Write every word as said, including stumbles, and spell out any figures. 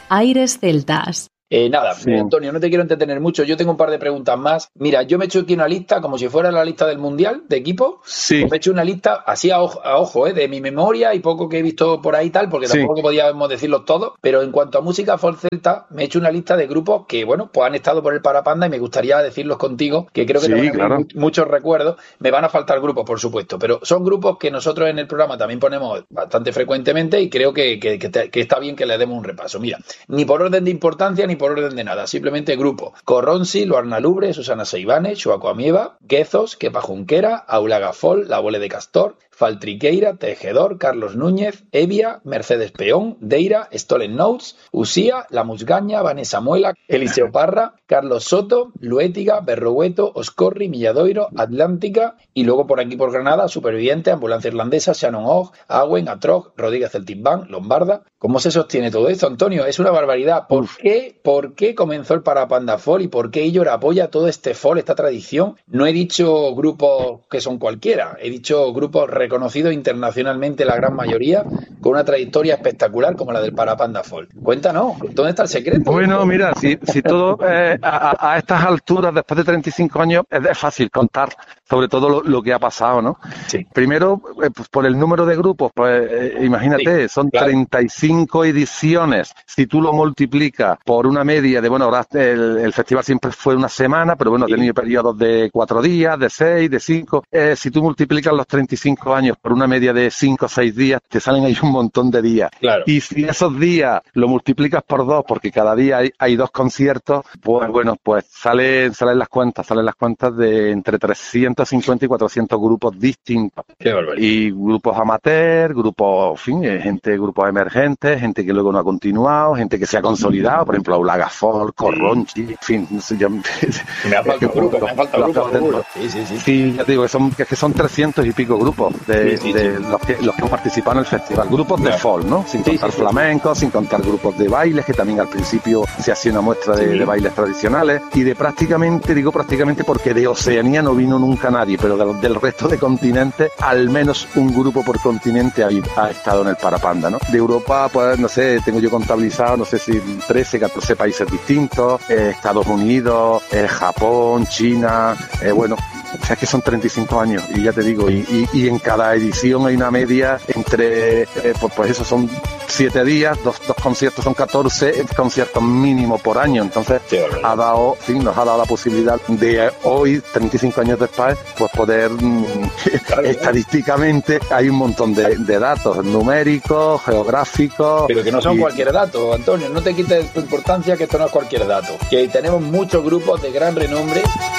Aires Celtas. Eh, nada, Sí. Antonio, no te quiero entretener mucho. Yo tengo un par de preguntas más. Mira, yo me he hecho aquí una lista como si fuera la lista del Mundial de equipos. Sí. Me he hecho una lista así a ojo, a ojo, eh, de mi memoria y poco que he visto por ahí y tal, porque Sí. tampoco podíamos decirlos todos. Pero en cuanto a música folk celta, me he hecho una lista de grupos que, bueno, pues han estado por el Parapanda y me gustaría decirlos contigo, que creo que Sí, te van a venir claro. mu- muchos recuerdos. Me van a faltar grupos, por supuesto, pero son grupos que nosotros en el programa también ponemos bastante frecuentemente y creo que, que, que te- que está bien que le demos un repaso. Mira, ni por orden de importancia ni por orden de nada. Simplemente grupo. Corronsi, Luarna Lubre, Susana Seivane, Chuaco Amieva, Guezos, Kepa Junquera, Aula Gafol, La Bole de Castor, Faltriqueira, Tejedor, Carlos Núñez, Evia, Mercedes Peón, Deira, Stolen Notes, Usía, La Musgaña, Vanessa Muela, Eliseo Parra, Carlos Soto, Luétiga, Berrogueto, Oscorri, Milladoiro, Atlántica y luego por aquí por Granada, Superviviente, Ambulancia Irlandesa, Shannon Ogg, Awen, Atrog, Rodríguez del Timbán, Lombarda. ¿Cómo se sostiene todo esto, Antonio? Es una barbaridad. ¿Por Uf. qué, por qué comenzó el Parapanda Folk y por qué Illor apoya todo este folk, esta tradición? No he dicho grupos que son cualquiera, he dicho grupos reconocidos internacionalmente, la gran mayoría, con una trayectoria espectacular como la del Parapanda Folk. Cuéntanos, ¿dónde está el secreto? Bueno, mira, si, si todo eh, a, a- a estas alturas, después de treinta y cinco años, es, es fácil contar sobre todo lo, lo que ha pasado, ¿no? Sí. Primero, eh, pues por el número de grupos, pues eh, imagínate, Sí, son claro. treinta y cinco ediciones. Si tú lo multiplicas por una media de, bueno, ahora el, el festival siempre fue una semana, pero bueno, Sí. ha tenido periodos de cuatro días, de seis, de cinco. Eh, si tú multiplicas los treinta y cinco años por una media de cinco o seis días, te salen ahí un montón de días. Claro. Y si esos días lo multiplicas por dos, porque cada día hay, hay dos conciertos, pues bueno, pues salen, salen las cuentas, salen las cuentas de entre trescientos cincuenta y cuatrocientos grupos distintos. Qué barbaridad. Y grupos amateur, grupos, en fin, eh, gente, grupos emergentes, gente que luego no ha continuado, gente que se ha consolidado, por ejemplo, Aulaga Folk, Corronchi, en fin, no sé, yo, Me ha faltado grupo, me ha faltado los- grupo, los- seguro. Sí, sí, sí. Sí, ya te digo, que son, que es que son trescientos y pico grupos de, Sí, sí, de sí. Los, que, los que han participado en el festival. Grupos de Claro. folk, ¿no? Sin Sí, contar sí, sí. flamenco, sin contar grupos de bailes, que también al principio se hacía una muestra de, Sí. de bailes tradicionales. Y de prácticamente, digo prácticamente porque de Oceanía no vino nunca nadie, pero de- del resto de continentes, al menos un grupo por continente ha, ha estado en el Parapanda, ¿no? De Europa, pues no sé, tengo yo contabilizado, no sé si trece, catorce países distintos, eh, Estados Unidos, eh, Japón, China, eh, bueno, o sea, es que son treinta y cinco años y ya te digo, y, y, y en cada edición hay una media entre, eh, pues, pues eso son siete días, dos, dos conciertos son catorce conciertos mínimo por año, entonces Qué barbaridad. ha dado, sí, nos ha dado la posibilidad de eh, hoy, treinta y cinco años después, pues poder, mm, Claro. estadísticamente hay un montón de, de datos numéricos, geográficos. Pero que no son y- cualquier dato, Antonio. No te quites tu importancia, que esto no es cualquier dato. Que tenemos muchos grupos de gran renombre